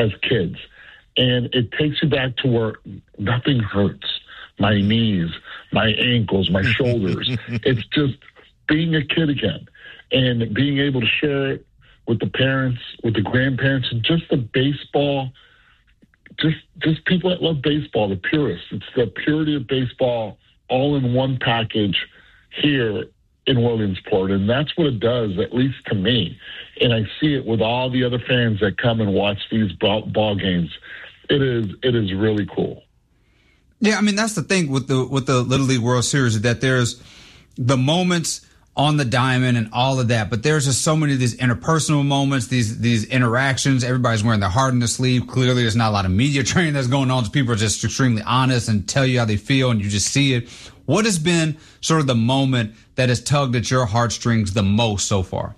as kids. And it takes you back to where nothing hurts. My knees, my ankles, my shoulders. It's just being a kid again and being able to share it with the parents, with the grandparents, and just the baseball, just people that love baseball, the purists. It's the purity of baseball all in one package here in Williamsport. And that's what it does, at least to me. And I see it with all the other fans that come and watch these ball games. It is really cool. Yeah, I mean, that's the thing with the Little League World Series, is that there's the moments on the diamond and all of that, but there's just so many of these interpersonal moments, these interactions. Everybody's wearing their heart on their sleeve. Clearly, there's not a lot of media training that's going on. People are just extremely honest and tell you how they feel, and you just see it. What has been sort of the moment that has tugged at your heartstrings the most so far?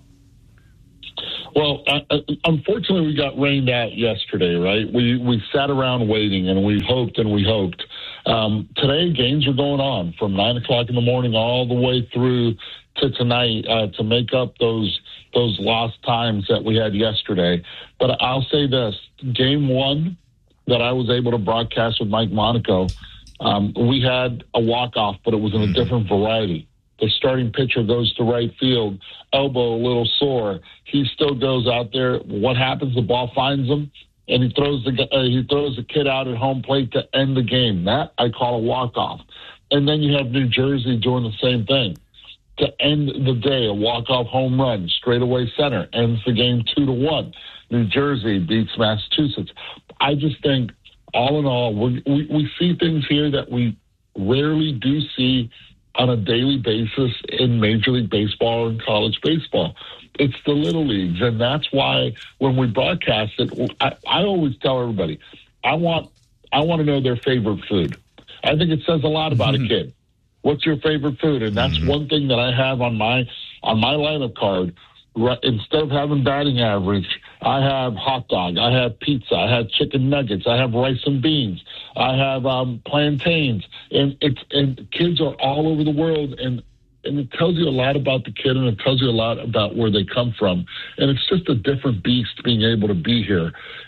Well, unfortunately, we got rained out yesterday, right? We sat around waiting, and we hoped and we hoped. Today, games are going on from 9 o'clock in the morning all the way through to tonight to make up those lost times that we had yesterday. But I'll say this, game one that I was able to broadcast with Mike Monaco, we had a walk-off, but it was in a different variety. The starting pitcher goes to right field, elbow a little sore. He still goes out there. What happens? The ball finds him, and he throws the kid out at home plate to end the game. That I call a walk-off. And then you have New Jersey doing the same thing. To end the day, a walk-off home run, straightaway center, ends the game 2-1. New Jersey beats Massachusetts. I just think, all in all, we see things here that we rarely do see on a daily basis in Major League Baseball and college baseball. It's the little leagues, and that's why when we broadcast it, I always tell everybody, I want to know their favorite food. I think it says a lot about a kid. What's your favorite food? And that's one thing that I have on my lineup card. Instead of having batting average, I have hot dog, I have pizza, I have chicken nuggets, I have rice and beans, I have plantains, and kids are all over the world, and it tells you a lot about the kid, and it tells you a lot about where they come from, and it's just a different beast being able to be here,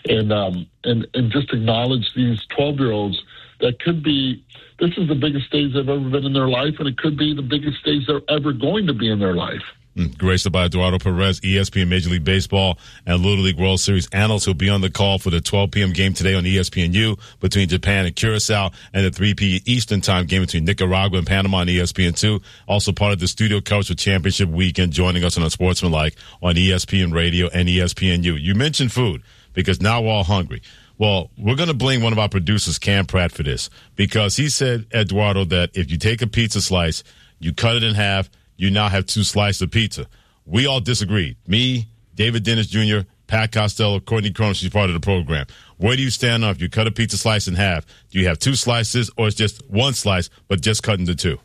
and just acknowledge these 12-year-olds that could be. This is the biggest stage they've ever been in their life, and it could be the biggest stage they're ever going to be in their life. Graced by Eduardo Perez, ESPN Major League Baseball and Little League World Series analyst, who'll be on the call for the 12 p.m. game today on ESPNU between Japan and Curacao, and the 3 p.m. Eastern time game between Nicaragua and Panama on ESPN2. Also part of the studio coverage for Championship Weekend, joining us on Unsportsmanlike on ESPN Radio and ESPNU. You mentioned food, because now we're all hungry. Well, we're going to blame one of our producers, Cam Pratt, for this, because he said, Eduardo, that if you take a pizza slice, you cut it in half, you now have 2 slices of pizza. We all disagreed. Me, David Dennis Jr., Pat Costello, Courtney Cronin, she's part of the program. Where do you stand on if you cut a pizza slice in half? Do you have 2 slices, or it's just 1 slice, but just cut into 2?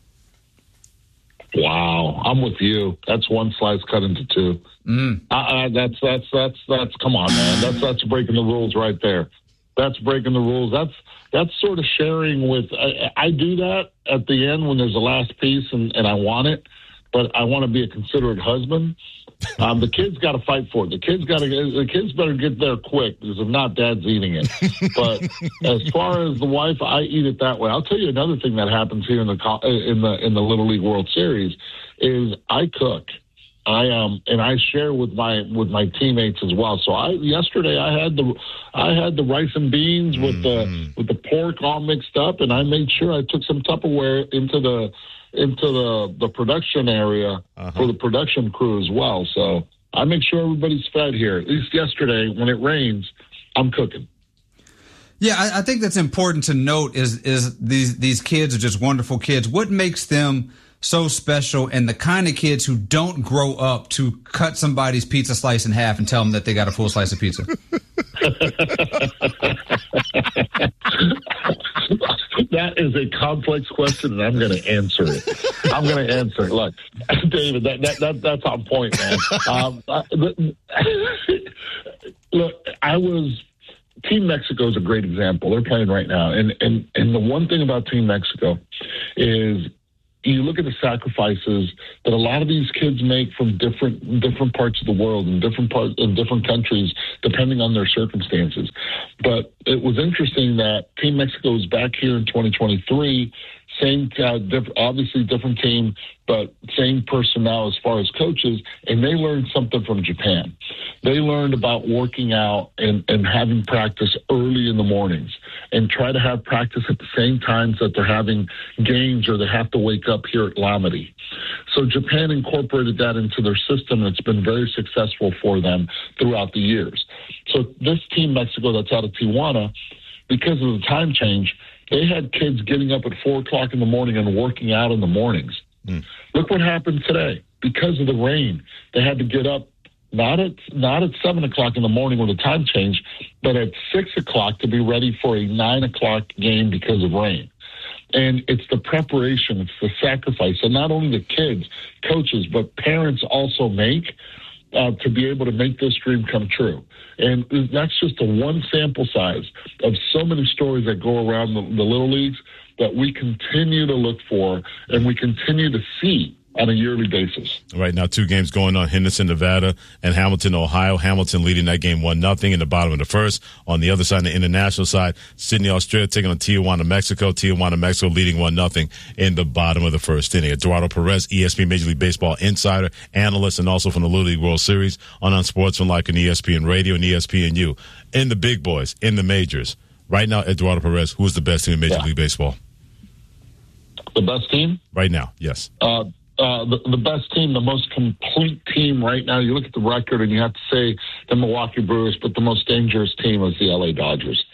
Wow, I'm with you. That's 1 slice cut into 2. That's come on, man. That's breaking the rules right there. That's breaking the rules. That's sort of sharing with. I do that at the end when there's a last piece and I want it, but I want to be a considerate husband. The kids got to fight for it. The kids better get there quick, because if not, Dad's eating it. But as far as the wife, I eat it that way. I'll tell you another thing that happens here in the Little League World Series is I cook. And I share with my teammates as well. So yesterday I had the rice and beans with the pork all mixed up, and I made sure I took some Tupperware into the production area for the production crew as well. So I make sure everybody's fed here. At least yesterday, when it rains, I'm cooking. Yeah, I think that's important to note. Is these kids are just wonderful kids. What makes them so special, and the kind of kids who don't grow up to cut somebody's pizza slice in half and tell them that they got a full slice of pizza? That is a complex question, and I'm going to answer it. Look, David, that's on point, man. Look, Team Mexico is a great example. They're playing right now, and the one thing about Team Mexico is you look at the sacrifices that a lot of these kids make from different parts of the world and different countries, depending on their circumstances. But it was interesting that Team Mexico is back here in 2023. Same, obviously different team, but same personnel as far as coaches, and they learned something from Japan. They learned about working out and having practice early in the mornings and try to have practice at the same times that they're having games or they have to wake up here at Lamity. So Japan incorporated that into their system, and it's been very successful for them throughout the years. So this Team Mexico that's out of Tijuana, because of the time change, they had kids getting up at 4 o'clock in the morning and working out in the mornings. Look what happened today. Because of the rain, they had to get up not at 7 o'clock in the morning with the time change, but at 6 o'clock to be ready for a 9 o'clock game because of rain. And it's the preparation, it's the sacrifice, and not only the kids, coaches, but parents also make to be able to make this dream come true. And that's just a one sample size of so many stories that go around the Little Leagues that we continue to look for and we continue to see on a yearly basis. Right now, 2 games going on, Henderson, Nevada, and Hamilton, Ohio. Hamilton leading that game 1-0 in the bottom of the first. On the other side, the international side, Sydney, Australia taking on Tijuana, Mexico. Tijuana, Mexico leading 1-0 in the bottom of the first inning. Eduardo Perez, ESPN Major League Baseball insider, analyst, and also from the Little League World Series on Unsportsmanlike and ESPN Radio and ESPNU. In the big boys, in the majors. Right now, Eduardo Perez, who is the best team in Major League Baseball? The best team? Right now, yes. The best team, the most complete team right now. You look at the record and you have to say the Milwaukee Brewers, but the most dangerous team is the LA Dodgers.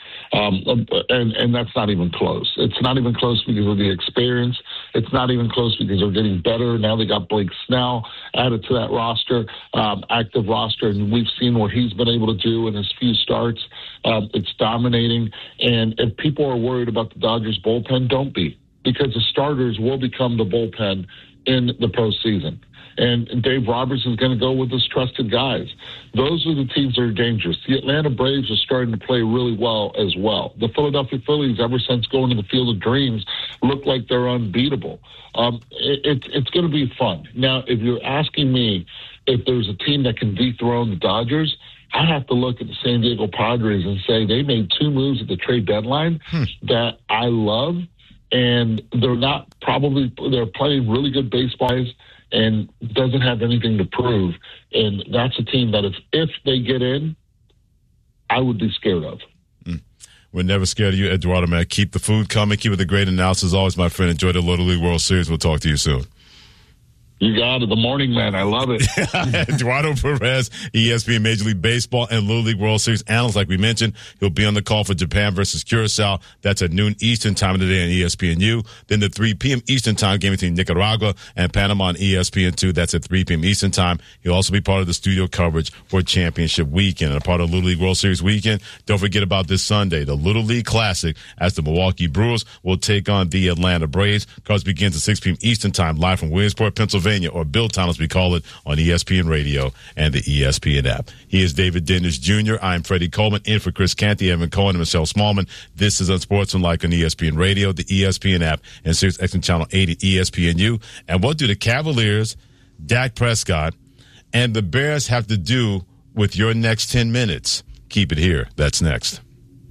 And that's not even close. It's not even close because of the experience. It's not even close because they're getting better. Now they got Blake Snell added to that roster, active roster, and we've seen what he's been able to do in his few starts. It's dominating. And if people are worried about the Dodgers bullpen, don't be, because the starters will become the bullpen in the postseason. And Dave Roberts is going to go with his trusted guys. Those are the teams that are dangerous. The Atlanta Braves are starting to play really well as well. The Philadelphia Phillies, ever since going to the Field of Dreams, look like they're unbeatable. It's going to be fun. Now, if you're asking me if there's a team that can dethrone the Dodgers, I have to look at the San Diego Padres and say they made 2 moves at the trade deadline that I love. And they're playing really good baseball and doesn't have anything to prove. And that's a team that if they get in, I would be scared of. We're never scared of you, Eduardo, man. Keep the food coming. Keep it the great analysis. Always, my friend. Enjoy the Little League World Series. We'll talk to you soon. You got it. The morning man. I love it. Eduardo Perez, ESPN Major League Baseball and Little League World Series analyst. Like we mentioned, he'll be on the call for Japan versus Curacao. That's at noon Eastern time today on ESPNU. Then the 3 p.m. Eastern time game between Nicaragua and Panama on ESPN2. That's at 3 p.m. Eastern time. He'll also be part of the studio coverage for Championship Weekend and a part of Little League World Series Weekend. Don't forget about this Sunday, the Little League Classic, as the Milwaukee Brewers will take on the Atlanta Braves. Cards begins at 6 p.m. Eastern time, live from Williamsport, Pennsylvania, or Billtown, as we call it, on ESPN Radio and the ESPN app. He is David Dennis Jr. I'm Freddie Coleman, in for Chris Canty, Evan Cohen, and Michelle Smallman. This is Unsportsmanlike on ESPN Radio, the ESPN app, and Sirius XM Channel 80 ESPNU. And what do the Cavaliers, Dak Prescott, and the Bears have to do with your next 10 minutes? Keep it here. That's next.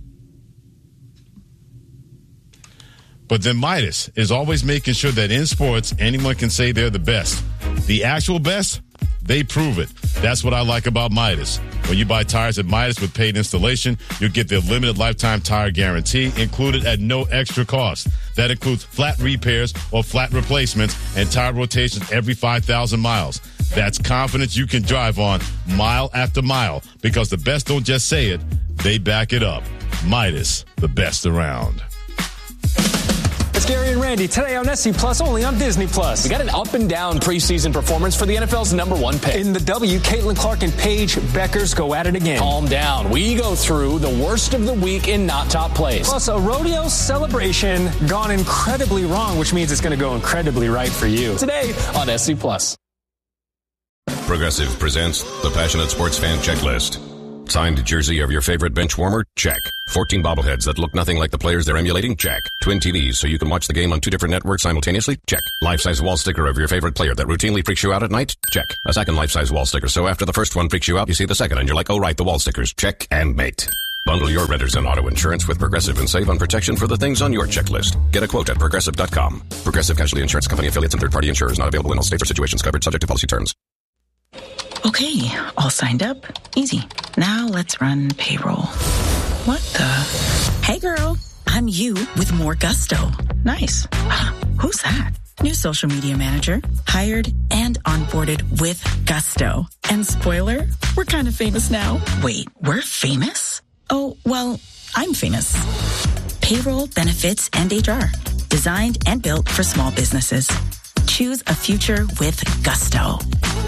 But then Midas is always making sure that in sports, anyone can say they're the best. The actual best, they prove it. That's what I like about Midas. When you buy tires at Midas with paid installation, you'll get their limited lifetime tire guarantee included at no extra cost. That includes flat repairs or flat replacements and tire rotations every 5,000 miles. That's confidence you can drive on mile after mile, because the best don't just say it, they back it up. Midas, the best around. It's Gary and Randy today on SC Plus, only on Disney Plus. We got an up and down preseason performance for the NFL's #1 pick. In the W, Caitlin Clark and Paige Beckers go at it again. Calm down. We go through the worst of the week in not top plays. Plus, a rodeo celebration gone incredibly wrong, which means it's going to go incredibly right for you. Today on SC Plus. Progressive presents the Passionate Sports Fan Checklist. Signed jersey of your favorite bench warmer? Check. 14 bobbleheads that look nothing like the players they're emulating? Check. Twin TVs so you can watch the game on 2 different networks simultaneously? Check. Life-size wall sticker of your favorite player that routinely freaks you out at night? Check. A second life-size wall sticker so after the first one freaks you out, you see the second and you're like, oh right, the wall stickers. Check and mate. Bundle your renters and auto insurance with Progressive and save on protection for the things on your checklist. Get a quote at Progressive.com. Progressive Casualty Insurance Company affiliates and third-party insurers not available in all states or situations covered subject to policy terms. Okay, all signed up. Easy. Now let's run payroll. What the? Hey girl, I'm you with more gusto. Nice. Who's that? New social media manager. Hired and onboarded with gusto. And spoiler, we're kind of famous now. Wait, we're famous? Oh, well, I'm famous. Payroll, benefits, and HR. Designed and built for small businesses. Choose a future with gusto.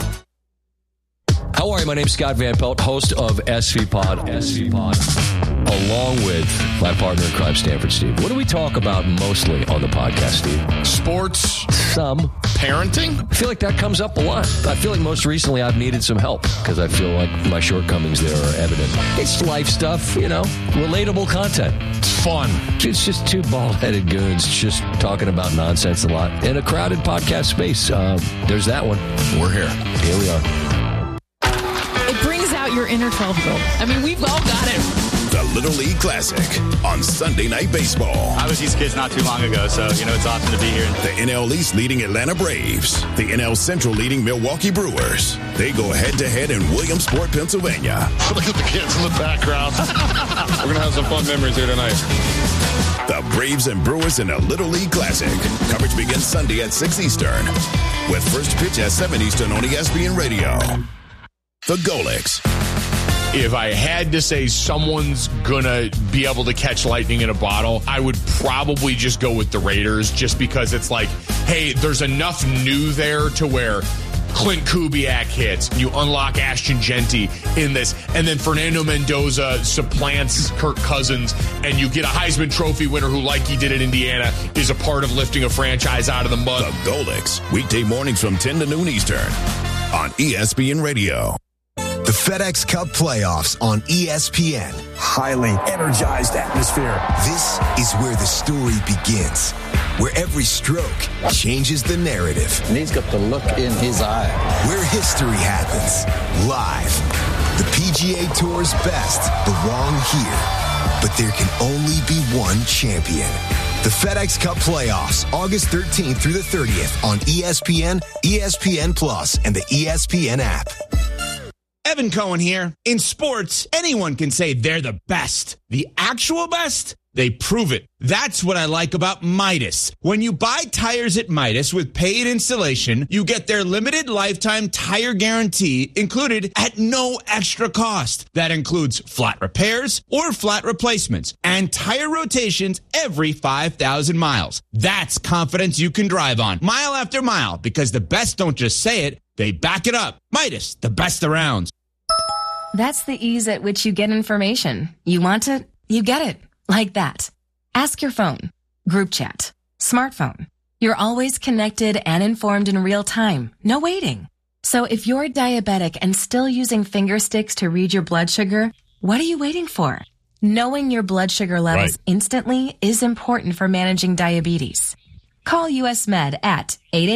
How are you? My name's Scott Van Pelt, host of SV Pod, along with my partner in crime, Stanford Steve. What do we talk about mostly on the podcast, Steve? Sports. Some. Parenting? I feel like that comes up a lot. I feel like most recently I've needed some help because I feel like my shortcomings there are evident. It's life stuff, relatable content. It's fun. It's just two bald-headed goons just talking about nonsense a lot in a crowded podcast space. There's that one. We're here. Here we are. It brings out your inner 12-year-old. I mean, we've all got it. The Little League Classic on Sunday Night Baseball. I was these kids not too long ago, so, it's awesome to be here. The NL East leading Atlanta Braves. The NL Central leading Milwaukee Brewers. They go head-to-head in Williamsport, Pennsylvania. Look at the kids in the background. We're going to have some fun memories here tonight. The Braves and Brewers in a Little League Classic. Coverage begins Sunday at 6 Eastern. With first pitch at 7 Eastern on ESPN Radio. The Golics. If I had to say someone's going to be able to catch lightning in a bottle, I would probably just go with the Raiders just because it's like, hey, there's enough new there to where Clint Kubiak hits. You unlock Ashton Genty in this. And then Fernando Mendoza supplants Kirk Cousins. And you get a Heisman Trophy winner who, like he did at Indiana, is a part of lifting a franchise out of the mud. The Golics. Weekday mornings from 10 to noon Eastern on ESPN Radio. The FedEx Cup playoffs on ESPN. Highly energized atmosphere. This is where the story begins, where every stroke changes the narrative. And he's got the look in his eye. Where history happens, live. The PGA Tour's best belong here, but there can only be one champion. The FedEx Cup playoffs, August 13th through the 30th on ESPN, ESPN Plus, and the ESPN app. Evan Cohen here. In sports, anyone can say they're the best. The actual best? They prove it. That's what I like about Midas. When you buy tires at Midas with paid installation, you get their limited lifetime tire guarantee included at no extra cost. That includes flat repairs or flat replacements and tire rotations every 5,000 miles. That's confidence you can drive on mile after mile because the best don't just say it, they back it up. Midas, the best around. That's the ease at which you get information. You want it, you get it. Like that. Ask your phone. Group chat. Smartphone. You're always connected and informed in real time. No waiting. So if you're diabetic and still using finger sticks to read your blood sugar, what are you waiting for? Knowing your blood sugar levels instantly is important for managing diabetes. Call US Med at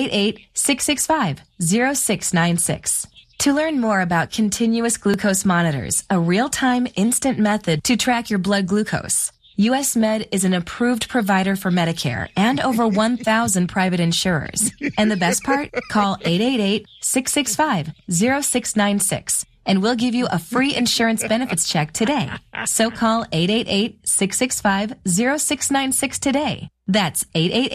888-665-0696. To learn more about continuous glucose monitors, a real-time instant method to track your blood glucose. US Med is an approved provider for Medicare and over 1,000 private insurers. And the best part? Call 888-665-0696 and we'll give you a free insurance benefits check today. So call 888-665-0696 today. That's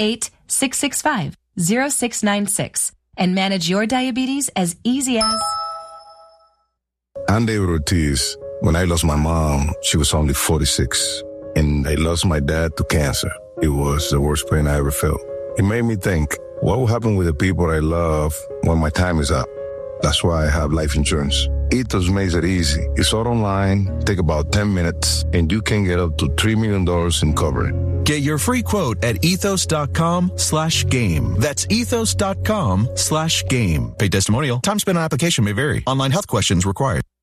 888-665-0696 and manage your diabetes as easy as... I'm David Ortiz. When I lost my mom, she was only 46. And I lost my dad to cancer. It was the worst pain I ever felt. It made me think, what will happen with the people I love when my time is up? That's why I have life insurance. Ethos makes it easy. It's all online, take about 10 minutes, and you can get up to $3 million in coverage. Get your free quote at ethos.com/game. That's ethos.com/game. Paid testimonial. Time spent on application may vary. Online health questions required.